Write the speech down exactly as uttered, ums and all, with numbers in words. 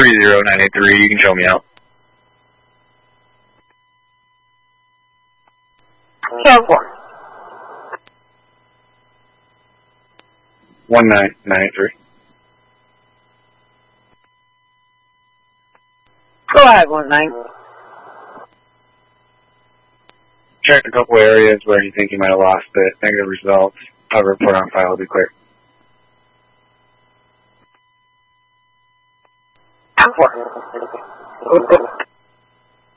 three zero nine eight three. You can show me out. Zero four. One nine nine eight three. Go ahead, one nine. Check a couple areas where you think you might have lost it. Negative results. I'll report on file. It'll be clear. Four.